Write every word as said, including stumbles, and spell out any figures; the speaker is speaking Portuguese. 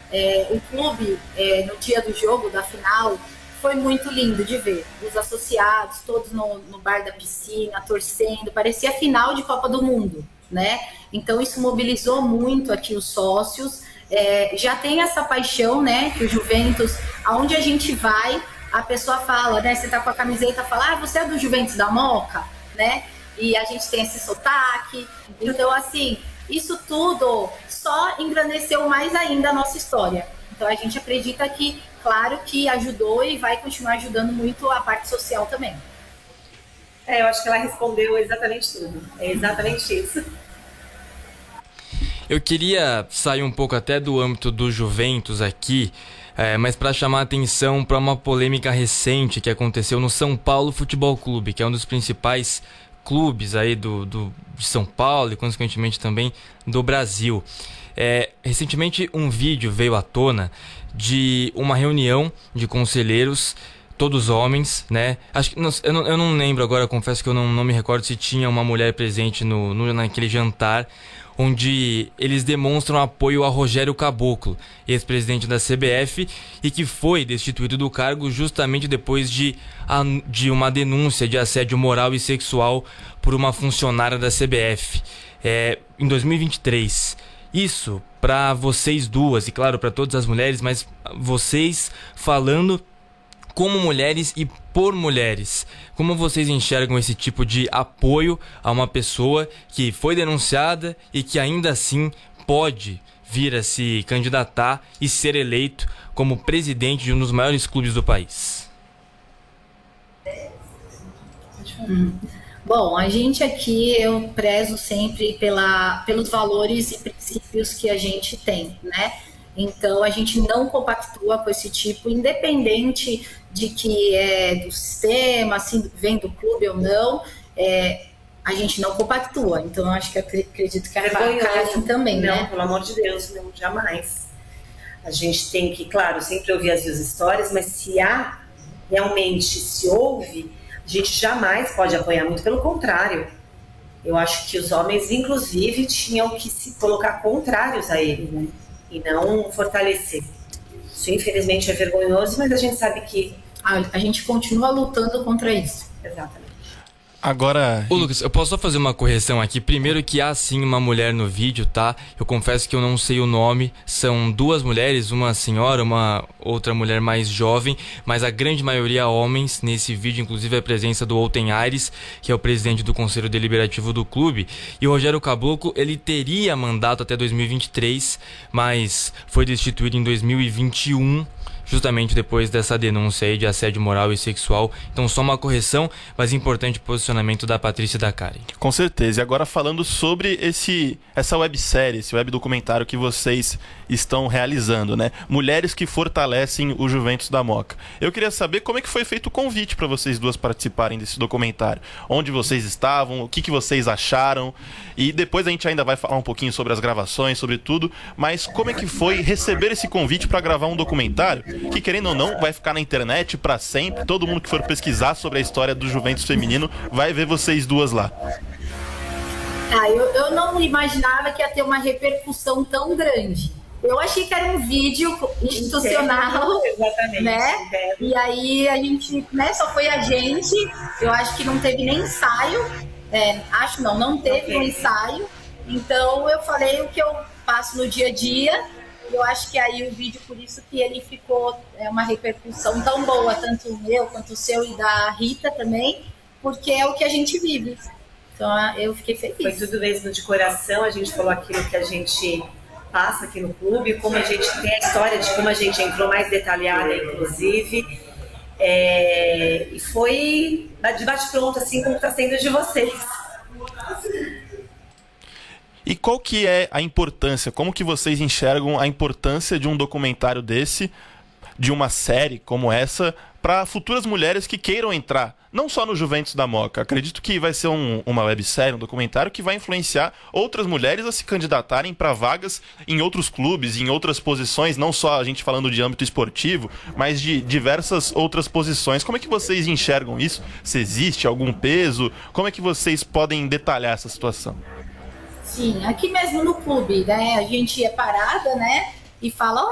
É, o clube, é, no dia do jogo, da final, foi muito lindo de ver. Os associados, todos no, no bar da piscina, torcendo, parecia final de Copa do Mundo, né? Então isso mobilizou muito aqui os sócios. É, já tem essa paixão, né, que o Juventus, aonde a gente vai, a pessoa fala, né, você tá com a camiseta, fala, ah, você é do Juventus da Moca, né? E a gente tem esse sotaque. Então, assim, isso tudo só engrandeceu mais ainda a nossa história. Então a gente acredita que, claro que ajudou e vai continuar ajudando muito a parte social também. É, eu acho que ela respondeu exatamente tudo. É exatamente isso. Eu queria sair um pouco até do âmbito do Juventus aqui, é, mas para chamar a atenção para uma polêmica recente que aconteceu no São Paulo Futebol Clube, que é um dos principais clubes aí do, do, de São Paulo e, consequentemente, também do Brasil. É, recentemente, um vídeo veio à tona de uma reunião de conselheiros, todos homens, né? Acho que, não, eu, não, eu não lembro agora, confesso que eu não, não me recordo se tinha uma mulher presente no, no, naquele jantar, onde eles demonstram apoio a Rogério Caboclo, ex-presidente da C B F, e que foi destituído do cargo justamente depois de, de uma denúncia de assédio moral e sexual por uma funcionária da C B F, é, em dois mil e vinte e três. Isso para vocês duas, e claro, para todas as mulheres, mas vocês falando como mulheres e por mulheres. Como vocês enxergam esse tipo de apoio a uma pessoa que foi denunciada e que ainda assim pode vir a se candidatar e ser eleito como presidente de um dos maiores clubes do país? Hum. Bom, a gente aqui, eu prezo sempre pela, pelos valores e princípios que a gente tem, né? Então, a gente não compactua com esse tipo, independente de que é do sistema, assim, vem do clube ou não, é, a gente não compactua. Então, eu acho que acredito que a Karen também, não, né? Pelo amor de Deus, não, jamais. A gente tem que, claro, sempre ouvir as duas histórias, mas se há, realmente se ouve, a gente jamais pode apoiar, muito pelo contrário. Eu acho que os homens, inclusive, tinham que se colocar contrários a ele, né? E não fortalecer. Isso, infelizmente, é vergonhoso, mas a gente sabe que... A, a gente continua lutando contra isso. Exatamente. Agora... Ô, Lucas, eu posso só fazer uma correção aqui? Primeiro que há sim uma mulher no vídeo, tá? Eu confesso que eu não sei o nome. São duas mulheres, uma senhora, uma outra mulher mais jovem, mas a grande maioria homens. Nesse vídeo, inclusive, a presença do Olten Aires, que é o presidente do Conselho Deliberativo do clube. E o Rogério Caboclo, ele teria mandato até dois mil e vinte e três, mas foi destituído em dois mil e vinte e um, justamente depois dessa denúncia aí de assédio moral e sexual. Então, só uma correção, mas importante posicionamento da Patrícia e da Karen. Com certeza. E agora falando sobre esse, essa websérie, esse web documentário que vocês estão realizando, né? Mulheres que fortalecem o Juventus da Moca. Eu queria saber como é que foi feito o convite para vocês duas participarem desse documentário. Onde vocês estavam, o que, que vocês acharam. E depois a gente ainda vai falar um pouquinho sobre as gravações, sobre tudo. Mas como é que foi receber esse convite para gravar um documentário que, querendo ou não, vai ficar na internet para sempre. Todo mundo que for pesquisar sobre a história do Juventus feminino vai ver vocês duas lá. Ah, eu, eu não imaginava que ia ter uma repercussão tão grande. Eu achei que era um vídeo institucional, exatamente, né? E aí a gente, né, só foi a gente. Eu acho que não teve nem ensaio. É, acho não, não teve um ensaio. Então eu falei o que eu passo no dia a dia. Eu acho que aí o vídeo, por isso que ele ficou é, uma repercussão tão boa, tanto o meu quanto o seu e da Rita também, porque é o que a gente vive. Então eu fiquei feliz. Foi tudo mesmo de coração, a gente falou aquilo que a gente passa aqui no clube, como a gente tem a história de como a gente entrou mais detalhada, inclusive. É, e foi de bate-pronto, assim como está sendo de vocês. E qual que é a importância, como que vocês enxergam a importância de um documentário desse, de uma série como essa, para futuras mulheres que queiram entrar, não só no Juventus da Moca? Acredito que vai ser um, uma websérie, um documentário que vai influenciar outras mulheres a se candidatarem para vagas em outros clubes, em outras posições, não só a gente falando de âmbito esportivo, mas de diversas outras posições. Como é que vocês enxergam isso? Se existe algum peso? Como é que vocês podem detalhar essa situação? Sim, aqui mesmo no clube, né? A gente é parada, né? E fala,